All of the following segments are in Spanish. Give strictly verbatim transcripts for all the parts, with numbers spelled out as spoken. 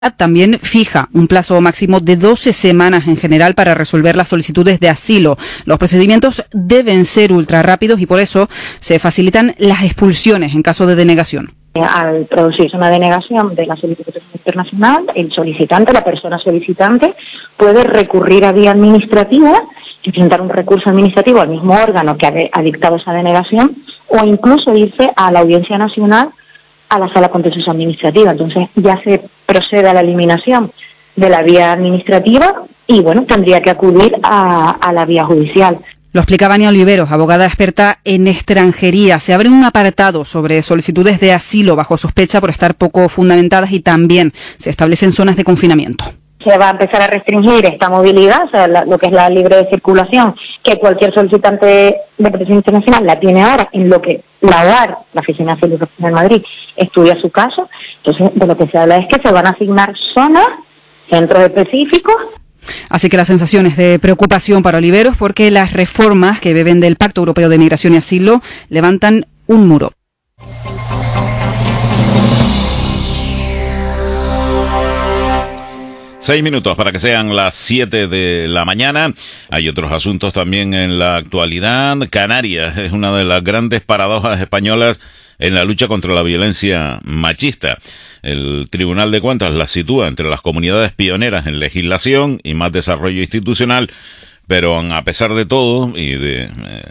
También fija un plazo máximo de doce semanas en general para resolver las solicitudes de asilo. Los procedimientos deben ser ultra rápidos y por eso se facilitan las expulsiones en caso de denegación. Al producirse una denegación de la solicitud internacional, el solicitante, la persona solicitante, puede recurrir a vía administrativa, presentar un recurso administrativo al mismo órgano que ha dictado esa denegación o incluso irse a la Audiencia Nacional, a la Sala Contenciosa Administrativa. Entonces ya se procede a la eliminación de la vía administrativa y bueno, tendría que acudir a, a la vía judicial. Lo explicaba Ania Oliveros, abogada experta en extranjería. Se abre un apartado sobre solicitudes de asilo bajo sospecha por estar poco fundamentadas y también se establecen zonas de confinamiento. Se va a empezar a restringir esta movilidad, o sea, la, lo que es la libre circulación, que cualquier solicitante de protección internacional la tiene ahora, en lo que la O A R, la Oficina de Salud de Madrid, estudia su caso. Entonces, de lo que se habla es que se van a asignar zonas, centros específicos. Así que la sensación es de preocupación para Oliveros porque las reformas que beben del Pacto Europeo de Migración y Asilo levantan un muro. Seis minutos para que sean las siete de la mañana. Hay otros asuntos también en la actualidad. Canarias es una de las grandes paradojas españolas en la lucha contra la violencia machista. El Tribunal de Cuentas la sitúa entre las comunidades pioneras en legislación y más desarrollo institucional, pero a pesar de todo y de eh,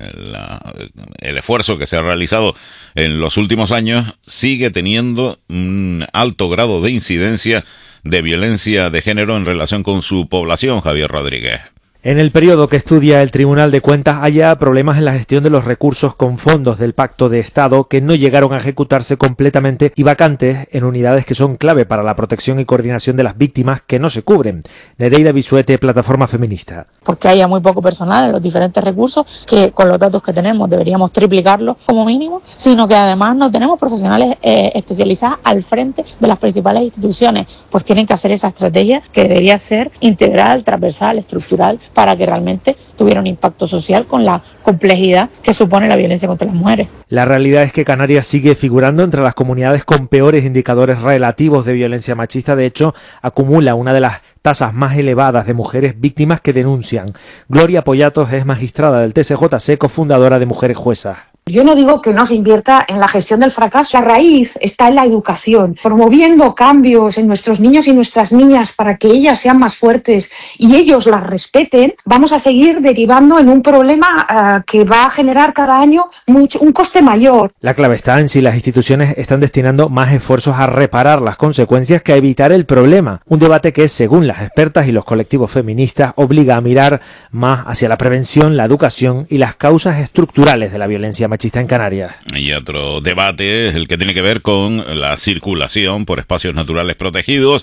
la, el esfuerzo que se ha realizado en los últimos años, sigue teniendo un alto grado de incidencia de violencia de género en relación con su población. Javier Rodríguez. En el periodo que estudia el Tribunal de Cuentas haya problemas en la gestión de los recursos con fondos del Pacto de Estado que no llegaron a ejecutarse completamente y vacantes en unidades que son clave para la protección y coordinación de las víctimas que no se cubren. Nereida Bisuete, Plataforma Feminista. Porque haya muy poco personal en los diferentes recursos, que con los datos que tenemos deberíamos triplicarlos como mínimo, sino que además no tenemos profesionales eh, especializados al frente de las principales instituciones, pues tienen que hacer esa estrategia que debería ser integral, transversal, estructural, para que realmente tuviera un impacto social con la complejidad que supone la violencia contra las mujeres. La realidad es que Canarias sigue figurando entre las comunidades con peores indicadores relativos de violencia machista. De hecho, acumula una de las tasas más elevadas de mujeres víctimas que denuncian. Gloria Pollatos es magistrada del T S J C, cofundadora de Mujeres Juezas. Yo no digo que no se invierta en la gestión del fracaso. La raíz está en la educación, promoviendo cambios en nuestros niños y nuestras niñas para que ellas sean más fuertes y ellos las respeten. Vamos a seguir derivando en un problema uh, que va a generar cada año mucho, un coste mayor. La clave está en si las instituciones están destinando más esfuerzos a reparar las consecuencias que a evitar el problema. Un debate que, según las expertas y los colectivos feministas, obliga a mirar más hacia la prevención, la educación y las causas estructurales de la violencia machista en Canarias. Y otro debate es el que tiene que ver con la circulación por espacios naturales protegidos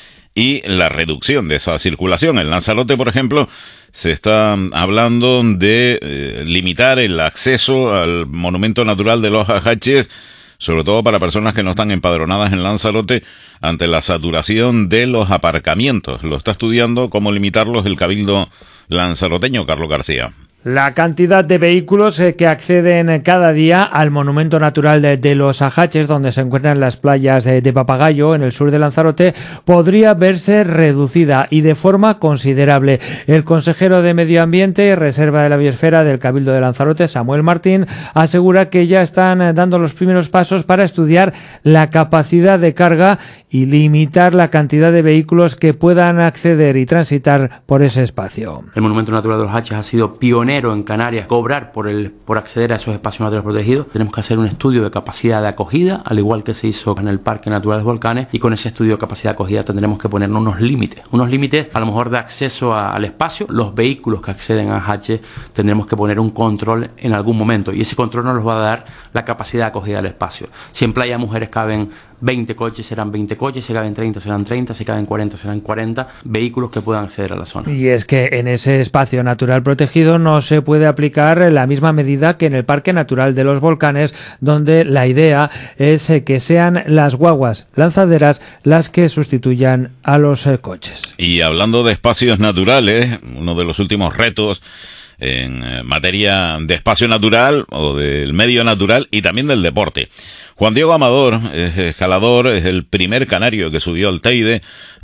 y la reducción de esa circulación. En Lanzarote, por ejemplo, se está hablando de eh, limitar el acceso al monumento natural de los Ajaches, sobre todo para personas que no están empadronadas en Lanzarote, ante la saturación de los aparcamientos. Lo está estudiando cómo limitarlos el Cabildo lanzaroteño, Carlos García. La cantidad de vehículos que acceden cada día al monumento natural de, de los Ajaches, donde se encuentran las playas de, de Papagayo, en el sur de Lanzarote, podría verse reducida y de forma considerable. El consejero de Medio Ambiente y Reserva de la Biosfera del Cabildo de Lanzarote, Samuel Martín, asegura que ya están dando los primeros pasos para estudiar la capacidad de carga y limitar la cantidad de vehículos que puedan acceder y transitar por ese espacio. El monumento natural de los Ajaches ha sido pionero en Canarias, cobrar por el por acceder a esos espacios naturales protegidos. Tenemos que hacer un estudio de capacidad de acogida, al igual que se hizo en el Parque Natural de los Volcanes, y con ese estudio de capacidad de acogida tendremos que ponernos unos límites, unos límites a lo mejor de acceso a, al espacio. Los vehículos que acceden a Ajache tendremos que poner un control en algún momento, y ese control nos va a dar la capacidad de acogida del espacio. Si en Playa Mujeres caben veinte coches, serán veinte coches, si caben treinta, serán treinta, si caben cuarenta, serán cuarenta vehículos que puedan acceder a la zona. Y es que en ese espacio natural protegido no se puede aplicar la misma medida que en el Parque Natural de los Volcanes, donde la idea es que sean las guaguas lanzaderas las que sustituyan a los coches. Y hablando de espacios naturales, uno de los últimos retos en materia de espacio natural o del medio natural y también del deporte. Juan Diego Amador es escalador, es el primer canario que subió al Teide,